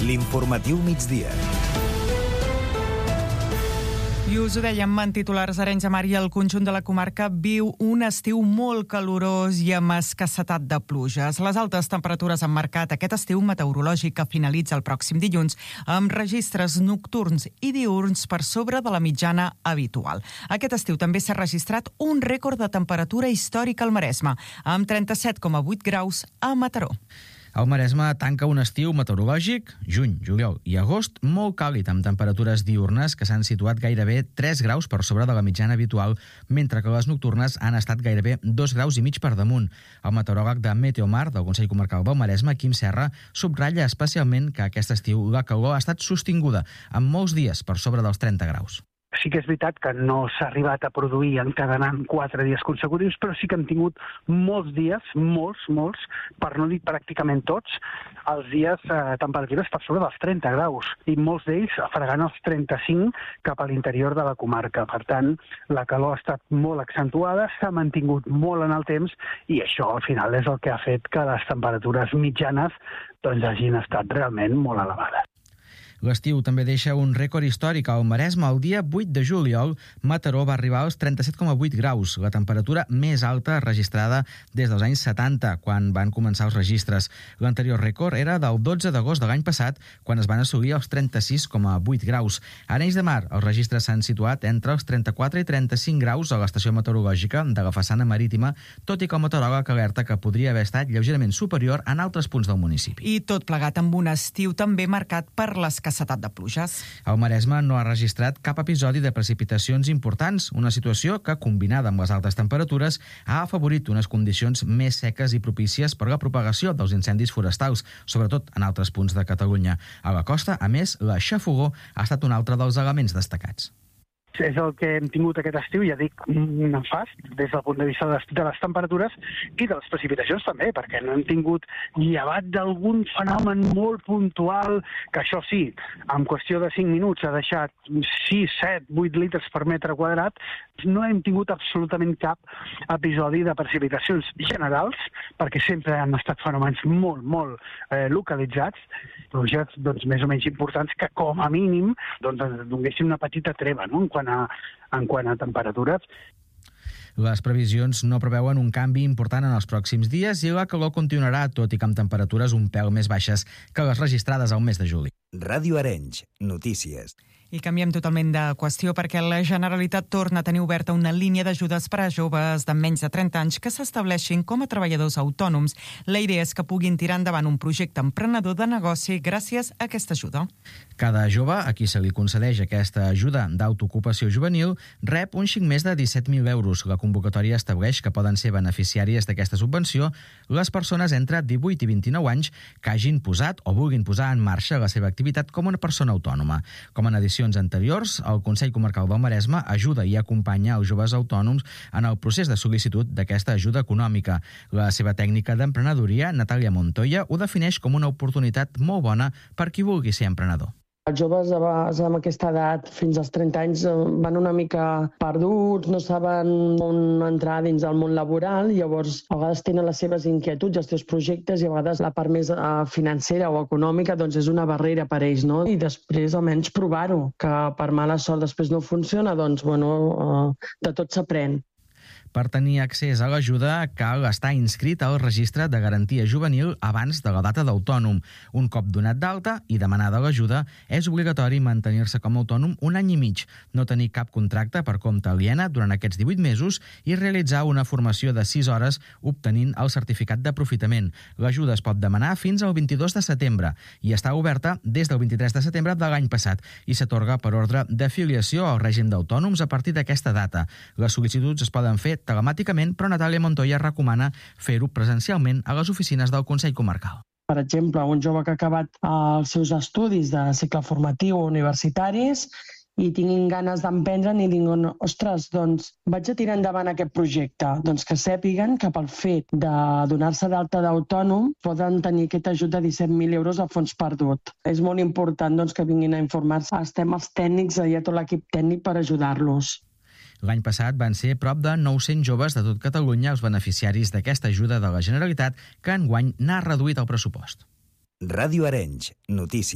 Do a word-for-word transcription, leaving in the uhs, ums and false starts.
L'informatiu migdia. I us ho dèiem en titulars, Arenys de Mar i el conjunt de la comarca viu un estiu molt calorós i amb escassetat de pluges. Les altes temperatures han marcat aquest estiu meteorològic que finalitza el pròxim dilluns amb registres nocturns i diürns per sobre de la mitjana habitual. Aquest estiu també s'ha registrat un rècord de temperatura històrica al Maresme, amb trenta-set coma vuit graus a Mataró. El Maresme tanca un estiu meteorològic, juny, juliol i agost, molt càlid, amb temperatures diürnes que s'han situat gairebé tres graus per sobre de la mitjana habitual, mentre que les nocturnes han estat gairebé dos graus i mig per damunt. El meteoròleg de Meteomar, del Consell Comarcal del Maresme, Quim Serra, subratlla especialment que aquest estiu la calor ha estat sostinguda, amb molts dies per sobre dels trenta graus. Sí que és veritat que no s'ha arribat a produir encadenant quatre dies consecutius, però sí que hem tingut molts dies, molts, molts, per no dir pràcticament tots, els dies eh, temperatures per sobre dels trenta graus, i molts d'ells fregant els trenta-cinc cap a l'interior de la comarca. Per tant, la calor ha estat molt accentuada, s'ha mantingut molt en el temps, i això al final és el que ha fet que les temperatures mitjanes doncs, hagin estat realment molt elevades. L'estiu també deixa un rècord històric al Maresme. El dia vuit de juliol, Mataró va arribar als trenta-set coma vuit graus, la temperatura més alta registrada des dels anys setanta, quan van començar els registres. L'anterior rècord era del dotze d'agost de l'any passat, quan es van assolir els trenta-sis coma vuit graus. A Arenys de Mar, els registres s'han situat entre els trenta-quatre i trenta-cinc graus a l'estació meteorològica de la façana marítima, tot i que el meteoròleg alerta que podria haver estat lleugerament superior en altres punts del municipi. I tot plegat amb un estiu també marcat per les escassetat de pluges. El Maresme no ha registrat cap episodi de precipitacions importants, una situació que, combinada amb les altes temperatures, ha afavorit unes condicions més seques i propícies per a la propagació dels incendis forestals, sobretot en altres punts de Catalunya. A la costa, a més, la xafogor ha estat un altre dels elements destacats. És el que hem tingut aquest estiu, ja dic, nefast, des del punt de vista de les, de les temperatures i de les precipitacions també, perquè no hem tingut llevat d'algun fenomen molt puntual, que això sí, en qüestió de cinc minuts ha deixat sis, set, vuit litres per metre quadrat, no hem tingut absolutament cap episodi de precipitacions generals, perquè sempre han estat fenòmens molt, molt eh, localitzats, pluges doncs, més o menys importants que com a mínim doncs, ens donguessin una petita treva, no?, en quant a, en quant a temperatures. Les previsions no preveuen un canvi important en els pròxims dies i la calor continuarà, tot i que amb temperatures un pèl més baixes que les registrades al mes de juli. Ràdio Arenys, notícies. I canviem totalment de qüestió perquè la Generalitat torna a tenir oberta una línia d'ajudes per a joves de menys de trenta anys que s'estableixin com a treballadors autònoms. La idea és que puguin tirar endavant un projecte emprenedor de negoci gràcies a aquesta ajuda. Cada jove a qui se li concedeix aquesta ajuda d'autoocupació juvenil rep un xic més de disset mil euros. La convocatòria estableix que poden ser beneficiàries d'aquesta subvenció les persones entre divuit i vint-i-nou anys que hagin posat o vulguin posar en marxa la seva activitat com una persona autònoma. Com en edicions anteriors, el Consell Comarcal del Maresme ajuda i acompanya els joves autònoms en el procés de sol·licitud d'aquesta ajuda econòmica. La seva tècnica d'emprenedoria, Natàlia Montoya, ho defineix com una oportunitat molt bona per qui vulgui ser emprenedor. Els joves amb aquesta edat, fins als trenta anys, van una mica perduts, no saben on entrar dins del món laboral, llavors a vegades tenen les seves inquietuds, els seus projectes, i a vegades la part més financera o econòmica doncs és una barrera per ells, no? I després almenys provar-ho, que per mala sort després no funciona, doncs bueno, de tot s'aprèn. Per tenir accés a l'ajuda cal estar inscrit al registre de garantia juvenil abans de la data d'autònom. Un cop donat d'alta i demanada l'ajuda, és obligatori mantenir-se com a autònom un any i mig, no tenir cap contracte per compte aliena durant aquests divuit mesos i realitzar una formació de sis hores obtenint el certificat d'aprofitament. L'ajuda es pot demanar fins al vint-i-dos de setembre i està oberta des del vint-i-tres de setembre de l'any passat i s'atorga per ordre d'afiliació al règim d'autònoms a partir d'aquesta data. Les sol·licituds es poden fer telemàticament, però Natàlia Montoya recomana fer-ho presencialment a les oficines del Consell Comarcal. Per exemple, un jove que ha acabat els seus estudis de cicle formatiu universitaris i tinguin ganes d'emprendre i diuen, ostres, doncs vaig a tirar endavant aquest projecte. Doncs que sàpiguen que pel fet de donar-se d'alta d'autònom poden tenir aquest ajut de disset mil euros a fons perdut. És molt important doncs, que vinguin a informar-se. Estem els tècnics, hi ha tot l'equip tècnic per ajudar-los. L'any passat van ser prop de nou-cents joves de tot Catalunya els beneficiaris d'aquesta ajuda de la Generalitat, que enguany n'ha reduït el pressupost. Ràdio Arenys, notícies.